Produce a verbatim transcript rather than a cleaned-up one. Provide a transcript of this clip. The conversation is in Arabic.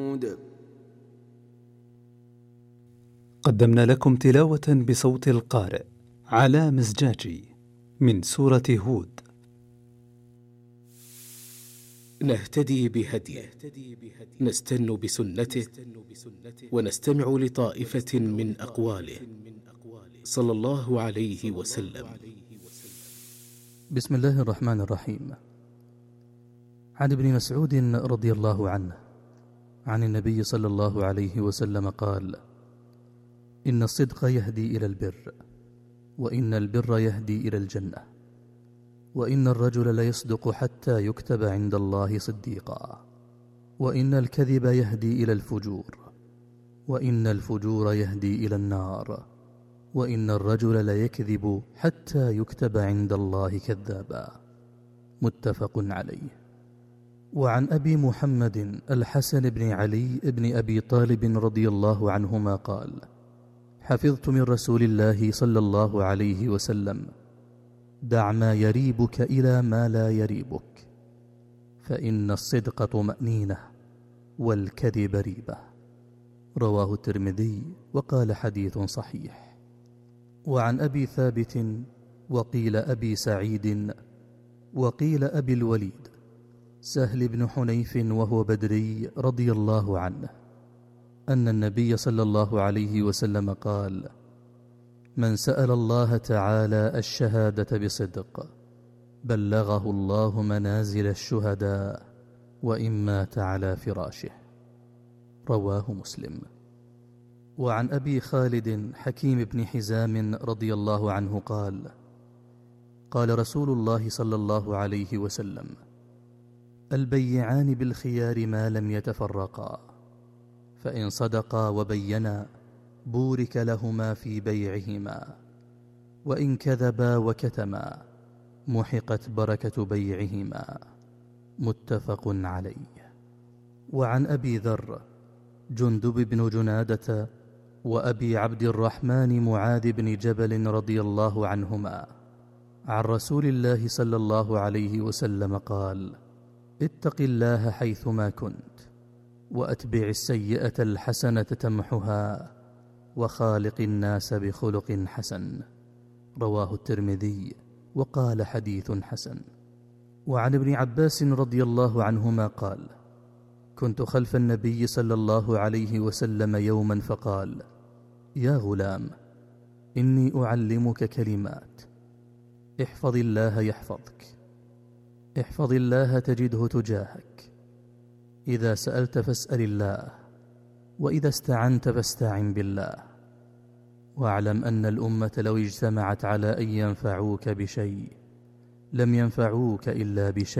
قدمنا لكم تلاوة بصوت القارئ علاء مزجاجي من سورة هود. نهتدي بهديه، نستن بسنته، ونستمع لطائفة من أقواله صلى الله عليه وسلم. بسم الله الرحمن الرحيم. عن ابن مسعود رضي الله عنه عن النبي صلى الله عليه وسلم قال: إن الصدق يهدي إلى البر، وإن البر يهدي إلى الجنة، وإن الرجل ليصدق حتى يكتب عند الله صديقا، وإن الكذب يهدي إلى الفجور، وإن الفجور يهدي إلى النار، وإن الرجل ليكذب حتى يكتب عند الله كذابا. متفق عليه. وعن أبي محمد الحسن بن علي بن أبي طالب رضي الله عنهما قال: حفظت من رسول الله صلى الله عليه وسلم: دع ما يريبك إلى ما لا يريبك، فإن الصدق طمأنينة والكذب ريبة. رواه الترمذي وقال حديث صحيح. وعن أبي ثابت وقيل أبي سعيد وقيل أبي الوليد سهل بن حنيف وهو بدري رضي الله عنه أن النبي صلى الله عليه وسلم قال: من سأل الله تعالى الشهادة بصدق بلغه الله منازل الشهداء وإن مات على فراشه. رواه مسلم. وعن أبي خالد حكيم بن حزام رضي الله عنه قال: قال رسول الله صلى الله عليه وسلم: البيعان بالخيار ما لم يتفرقا، فإن صدقا وبينا بورك لهما في بيعهما، وإن كذبا وكتما محقت بركة بيعهما. متفق عليه. وعن أبي ذر جندب بن جنادة وأبي عبد الرحمن معاذ بن جبل رضي الله عنهما عن رسول الله صلى الله عليه وسلم قال: اتق الله حيثما كنت، وأتبع السيئة الحسنة تمحها، وخالق الناس بخلق حسن. رواه الترمذي وقال حديث حسن. وعن ابن عباس رضي الله عنهما قال: كنت خلف النبي صلى الله عليه وسلم يوما فقال: يا غلام، إني أعلمك كلمات، احفظ الله يحفظك، احفظ الله تجده تجاهك، إذا سألت فاسأل الله، وإذا استعنت فاستعن بالله، واعلم أن الأمة لو اجتمعت على أن ينفعوك بشيء لم ينفعوك إلا بشيء